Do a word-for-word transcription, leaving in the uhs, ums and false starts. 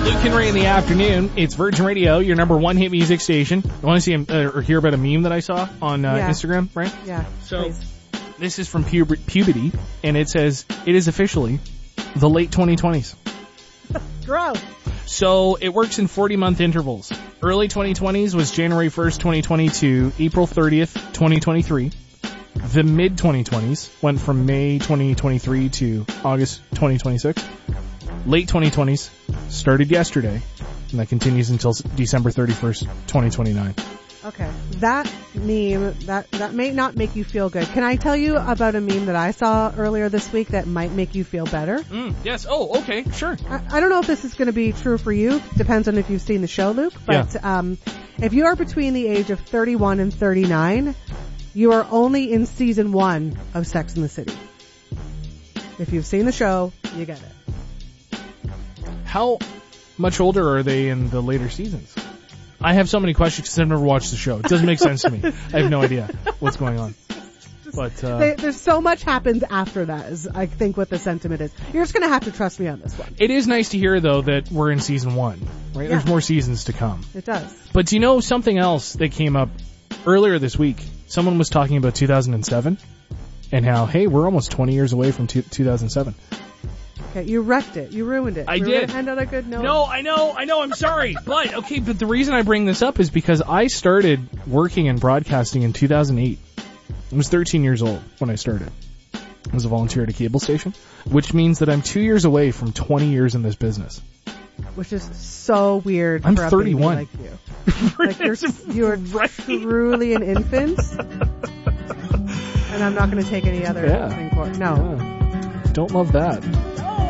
Luke and Ray in the afternoon. It's Virgin Radio, your number one hit music station. You want to see uh, or hear about a meme that I saw on uh, yeah. Instagram, right? Yeah. So please. This is from Pub- Puberty, and it says it is officially the late twenty twenties. Gross. So it works in forty month intervals. Early twenty twenties was January first, twenty twenty to April thirtieth, twenty twenty-three. The mid twenty twenties went from May twenty twenty-three to August twenty twenty-six. Late twenty twenties started yesterday, and that continues until December thirty-first, twenty twenty-nine. Okay. That meme, that, that may not make you feel good. Can I tell you about a meme that I saw earlier this week that might make you feel better? Mm, yes. Oh, okay. Sure. I, I don't know if this is going to be true for you. Depends on if you've seen the show, Luke. But yeah. um, if you are between the age of thirty-one and thirty-nine, you are only in season one of Sex and the City. If you've seen the show, you get it. How much older are they in the later seasons? I have so many questions because I've never watched the show. It doesn't make sense to me. I have no idea what's going on. But uh, they, there's so much happens after that, is I think what the sentiment is. You're just going to have to trust me on this one. It is nice to hear, though, that we're in season one, right? Yeah. There's more seasons to come. It does. But do you know something else that came up earlier this week? Someone was talking about two thousand seven and how, hey, we're almost twenty years away from two thousand seven. Okay, you wrecked it. You ruined it. I We're did. End on a good note. No, I know, I know, I'm sorry. But, okay, but the reason I bring this up is because I started working in broadcasting in two thousand eight. I was thirteen years old when I started. I was a volunteer at a cable station, which means that I'm two years away from twenty years in this business. Which is so weird. I'm for a thirty-one. baby like you. Like you're, you're right. truly an infant. And I'm not going to take any other Yeah. thing for it. No. Yeah. Don't love that.